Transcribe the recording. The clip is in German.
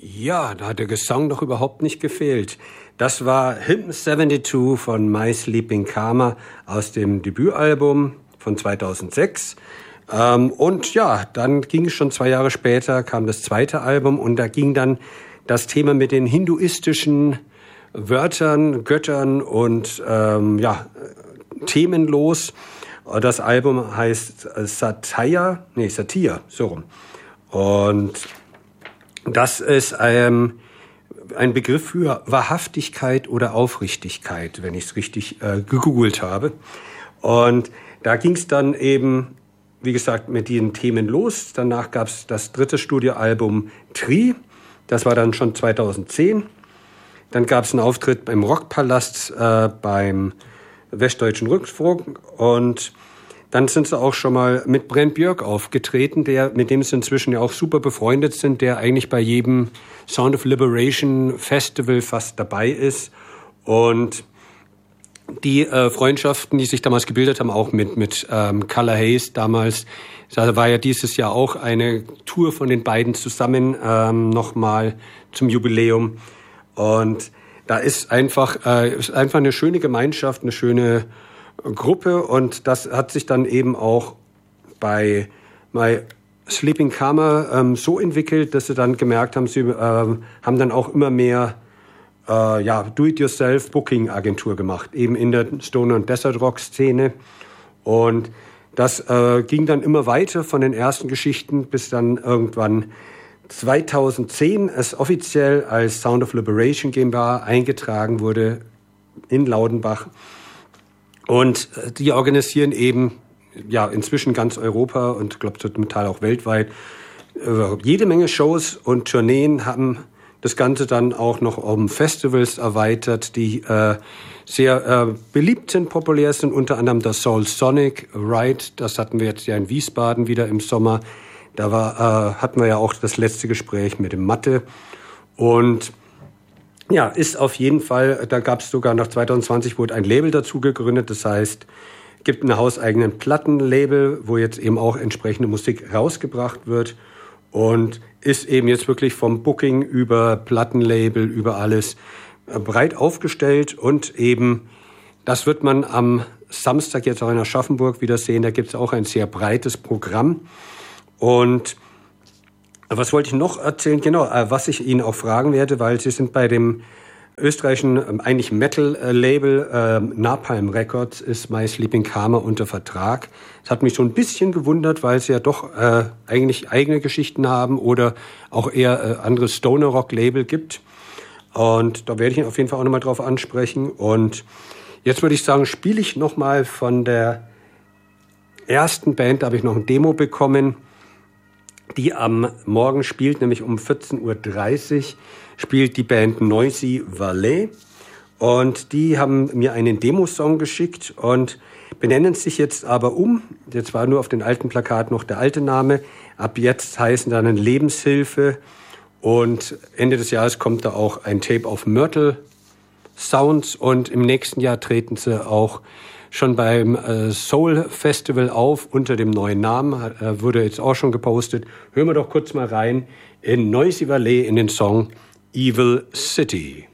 Ja, da hat der Gesang doch überhaupt nicht gefehlt. Das war Hymn 72 von My Sleeping Karma aus dem Debütalbum von 2006. Und ja, dann ging es schon 2 Jahre später, kam das zweite Album und da ging dann das Thema mit den hinduistischen Wörtern, Göttern und Themen los. Das Album heißt Satir, so rum. Und das ist ein Begriff für Wahrhaftigkeit oder Aufrichtigkeit, wenn ich es richtig gegoogelt habe. Und da ging es dann eben, wie gesagt, mit den Themen los. Danach gab es das dritte Studioalbum Tri. Das war dann schon 2010. Dann gab es einen Auftritt beim Rockpalast beim Westdeutschen Rundfunk. Und dann sind sie auch schon mal mit Brent Björk aufgetreten, mit dem sie inzwischen ja auch super befreundet sind, der eigentlich bei jedem Sound of Liberation Festival fast dabei ist. Und die Freundschaften, die sich damals gebildet haben, auch mit Color Haze damals, da war ja dieses Jahr auch eine Tour von den beiden zusammen nochmal zum Jubiläum. Und da ist einfach eine schöne Gemeinschaft, eine schöne Gruppe, und das hat sich dann eben auch bei My Sleeping Karma so entwickelt, dass sie dann gemerkt haben, sie haben dann auch immer mehr Do-it-yourself-Booking-Agentur gemacht, eben in der Stoner- und Desert-Rock-Szene. Und das ging dann immer weiter von den ersten Geschichten, bis dann irgendwann 2010 es offiziell als Sound of Liberation GmbH eingetragen wurde in Laudenbach. Und die organisieren eben inzwischen ganz Europa und ich glaube zum Teil auch weltweit jede Menge Shows und Tourneen, haben das Ganze dann auch noch um Festivals erweitert, die sehr beliebt sind, populär sind, unter anderem das Soul Sonic Ride. Das hatten wir jetzt ja in Wiesbaden wieder im Sommer. Da hatten wir ja auch das letzte Gespräch mit dem Matte. Und ja, ist auf jeden Fall, da gab es sogar nach 2020 wurde ein Label dazu gegründet, das heißt, gibt einen hauseigenen Plattenlabel, wo jetzt eben auch entsprechende Musik rausgebracht wird und ist eben jetzt wirklich vom Booking über Plattenlabel, über alles breit aufgestellt, und eben, das wird man am Samstag jetzt auch in Aschaffenburg wieder sehen, da gibt es auch ein sehr breites Programm. Und was wollte ich noch erzählen? Genau, was ich Ihnen auch fragen werde, weil Sie sind bei dem österreichischen eigentlich Metal-Label Napalm Records ist My Sleeping Karma unter Vertrag. Das hat mich so ein bisschen gewundert, weil Sie ja doch eigentlich eigene Geschichten haben oder auch eher anderes Stoner-Rock-Label gibt. Und da werde ich ihn auf jeden Fall auch nochmal drauf ansprechen. Und jetzt würde ich sagen, spiele ich nochmal von der ersten Band, da habe ich noch ein Demo bekommen, die am Morgen spielt, nämlich um 14.30 Uhr, spielt die Band Noisy Valley. Und die haben mir einen Demosong geschickt und benennen sich jetzt aber um. Jetzt war nur auf den alten Plakat noch der alte Name. Ab jetzt heißen dann Lebenshilfe. Und Ende des Jahres kommt da auch ein Tape auf Myrtle Sounds. Und im nächsten Jahr treten sie auch schon beim Soul Festival auf unter dem neuen Namen, wurde jetzt auch schon gepostet. Hören wir doch kurz mal rein in Noisy Valley in den Song Evil City.